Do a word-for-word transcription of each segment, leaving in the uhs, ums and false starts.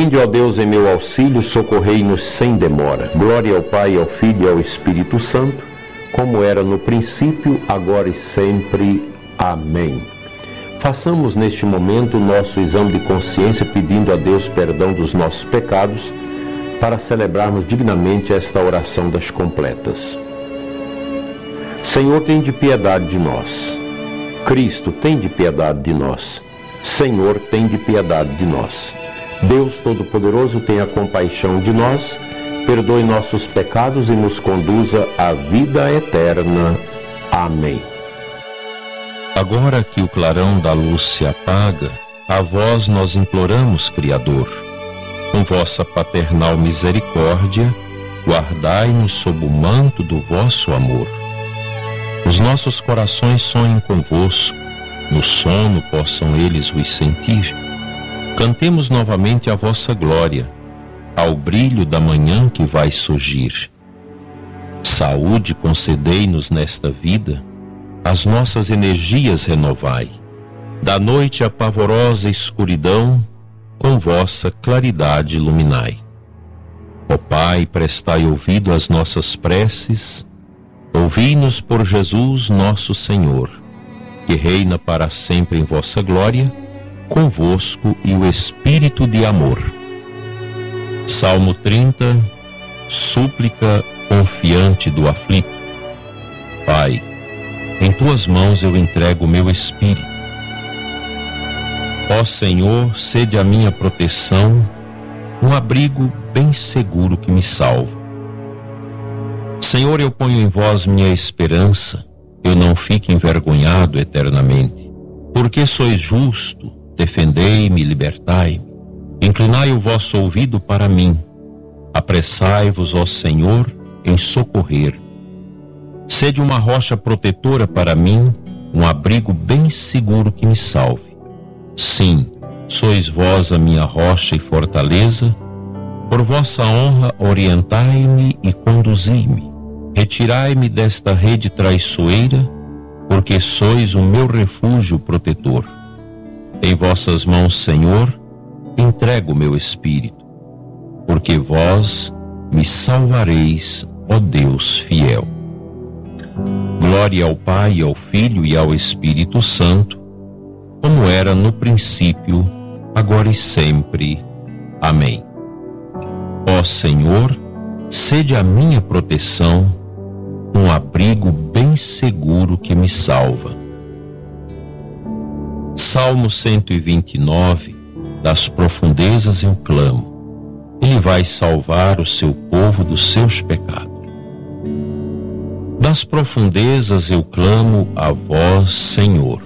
Vinde, ó Deus, em meu auxílio, socorrei-nos sem demora. Glória ao Pai, ao Filho e ao Espírito Santo, como era no princípio, agora e sempre. Amém. Façamos neste momento o nosso exame de consciência, pedindo a Deus perdão dos nossos pecados, para celebrarmos dignamente esta oração das completas. Senhor, tem de piedade de nós. Cristo, tem de piedade de nós. Senhor, tem de piedade de nós. Deus Todo-Poderoso, tenha compaixão de nós, perdoe nossos pecados e nos conduza à vida eterna. Amém. Agora que o clarão da luz se apaga, a vós nós imploramos, Criador. Com vossa paternal misericórdia, guardai-nos sob o manto do vosso amor. Os nossos corações sonhem convosco, no sono possam eles vos sentir. Cantemos novamente a vossa glória, ao brilho da manhã que vai surgir. Saúde concedei-nos nesta vida, as nossas energias renovai. Da noite a pavorosa escuridão, com vossa claridade iluminai. Ó Pai, prestai ouvido às nossas preces, ouvi-nos por Jesus nosso Senhor, que reina para sempre em vossa glória, convosco e o Espírito de amor. Salmo trinta, súplica confiante do aflito. Pai, em tuas mãos eu entrego o meu espírito. Ó Senhor, sede a minha proteção, um abrigo bem seguro que me salva. Senhor, eu ponho em vós minha esperança, eu não fique envergonhado eternamente. Porque sois justo, defendei-me, libertai-me. Inclinai o vosso ouvido para mim. Apressai-vos, ó Senhor, em socorrer. Sede uma rocha protetora para mim, um abrigo bem seguro que me salve. Sim, sois vós a minha rocha e fortaleza. Por vossa honra orientai-me e conduzi-me. Retirai-me desta rede traiçoeira, porque sois o meu refúgio protetor. Em vossas mãos, Senhor, entrego o meu espírito, porque vós me salvareis, ó Deus fiel. Glória ao Pai, ao Filho e ao Espírito Santo, como era no princípio, agora e sempre. Amém. Ó Senhor, sede a minha proteção, um abrigo bem seguro que me salva. Salmo cento e vinte e nove, das profundezas eu clamo. Ele vai salvar o seu povo dos seus pecados. Das profundezas eu clamo a vós, Senhor.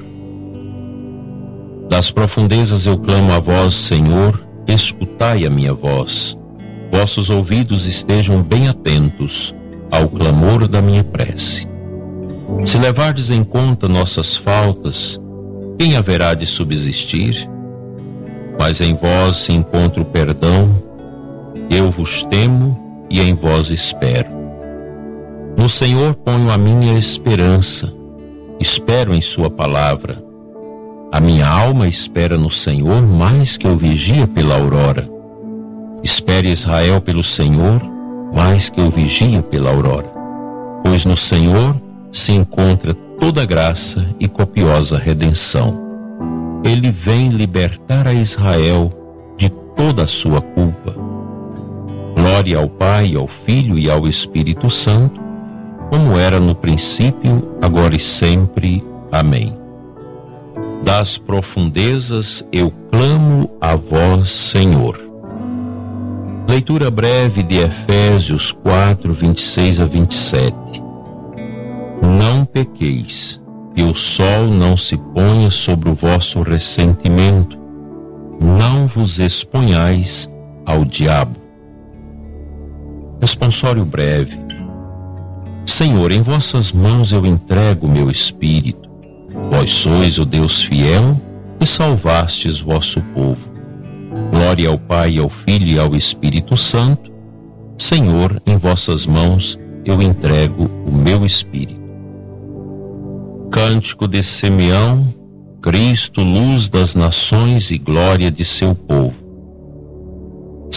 Das profundezas eu clamo a vós, Senhor, escutai a minha voz. Vossos ouvidos estejam bem atentos ao clamor da minha prece. Se levardes em conta nossas faltas, quem haverá de subsistir? Mas em vós se encontra o perdão, eu vos temo e em vós espero. No Senhor ponho a minha esperança, espero em sua palavra. A minha alma espera no Senhor mais que eu vigia pela aurora. Espere Israel pelo Senhor, mais que eu vigia pela aurora. Pois no Senhor se encontra toda graça e copiosa redenção. Ele vem libertar a Israel de toda a sua culpa. Glória ao Pai, ao Filho e ao Espírito Santo, como era no princípio, agora e sempre. Amém. Das profundezas eu clamo a vós, Senhor. Leitura breve de Efésios quatro, vinte e seis a vinte e sete. Não pequeis, que o sol não se ponha sobre o vosso ressentimento. Não vos exponhais ao diabo. Responsório breve. Senhor, em vossas mãos eu entrego o meu espírito. Vós sois o Deus fiel e salvastes vosso povo. Glória ao Pai, ao Filho e ao Espírito Santo. Senhor, em vossas mãos eu entrego o meu espírito. Cântico de Simeão, Cristo, luz das nações e glória de seu povo.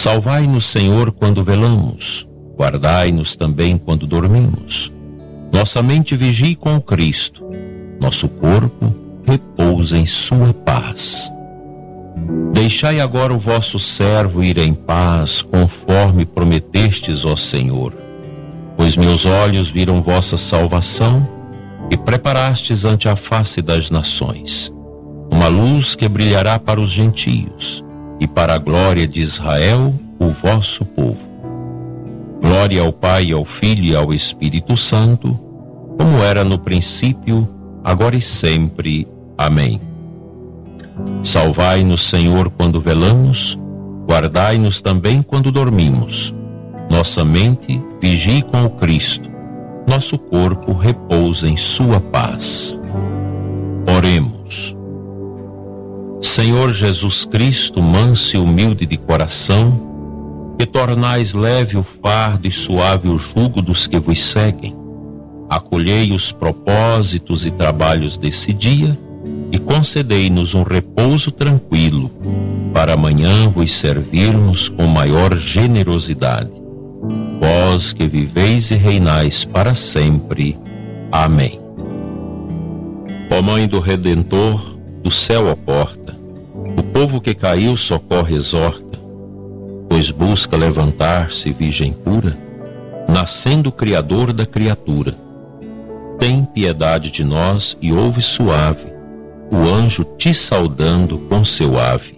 Salvai-nos, Senhor, quando velamos, guardai-nos também quando dormimos. Nossa mente vigie com o Cristo, nosso corpo repousa em sua paz. Deixai agora o vosso servo ir em paz, conforme prometestes, ó Senhor, pois meus olhos viram vossa salvação e preparastes ante a face das nações, uma luz que brilhará para os gentios e para a glória de Israel, o vosso povo. Glória ao Pai, ao Filho e ao Espírito Santo, como era no princípio, agora e sempre. Amém. Salvai-nos, Senhor, quando velamos, guardai-nos também quando dormimos. Nossa mente vigie com o Cristo, nosso corpo repousa em sua paz. Oremos. Senhor Jesus Cristo, manso e humilde de coração, que tornais leve o fardo e suave o jugo dos que vos seguem, acolhei os propósitos e trabalhos desse dia e concedei-nos um repouso tranquilo, para amanhã vos servirmos com maior generosidade. Vós que viveis e reinais para sempre. Amém. Ó Mãe do Redentor, do céu à porta, o povo que caiu socorre e exorta, pois busca levantar-se virgem pura, nascendo o Criador da criatura. Tem piedade de nós e ouve suave o anjo te saudando com seu ave.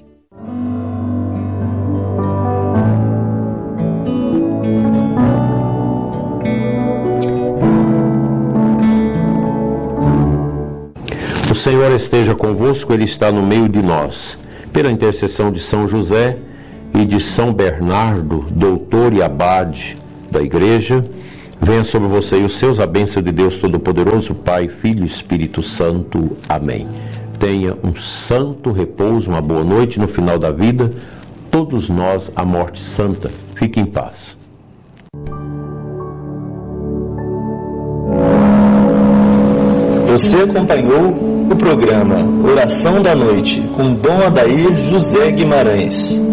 O Senhor esteja convosco, Ele está no meio de nós. Pela intercessão de São José e de São Bernardo, doutor e abade da Igreja, venha sobre você e os seus a bênção de Deus Todo-Poderoso, Pai, Filho e Espírito Santo. Amém. Tenha um santo repouso, uma boa noite no final da vida. Todos nós, a morte santa. Fique em paz. Você acompanhou o programa Oração da Noite com Dom Adair José Guimarães.